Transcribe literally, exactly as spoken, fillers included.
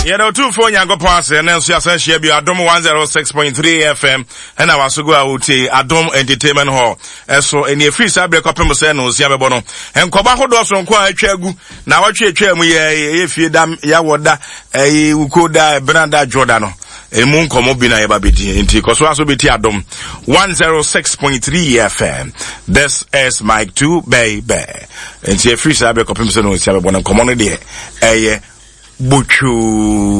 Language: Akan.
Yeah, the two phone yango pass and then so share bi Adom one oh six point three F M and I was go out Adom Entertainment Hall. So any free sabre kopem say no sia bebo no. En koba hodo so nko atwa agu na watwe atwa mu ye efie dam ya woda eh ukoda Branda Jordan no. Emu nkomo bi na ye ba bedi nti koso aso beti Adom one oh six point three F M. This is Mike two baby. And see free sabre kopem say no sia bebo no nkomo no de eh Buchu